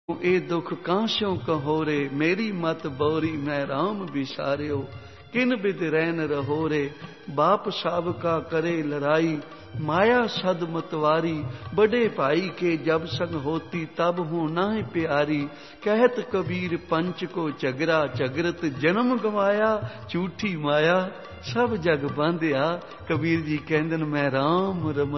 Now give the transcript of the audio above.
ए दुख कांस्यों कहोरे, मेरी मत बोरी मैं राम बिसारियो। किन बिद रैन रहोरे, बाप साब का करे लड़ाई, माया सद मतवारी, बड़े भाई के जब संग होती तब हो नाहि प्यारी। कहत कबीर पंच को झगरा, झगरत जन्म गवाया, झूठी माया सब जग बांधिया। कबीर जी कहंदे मैं राम रमत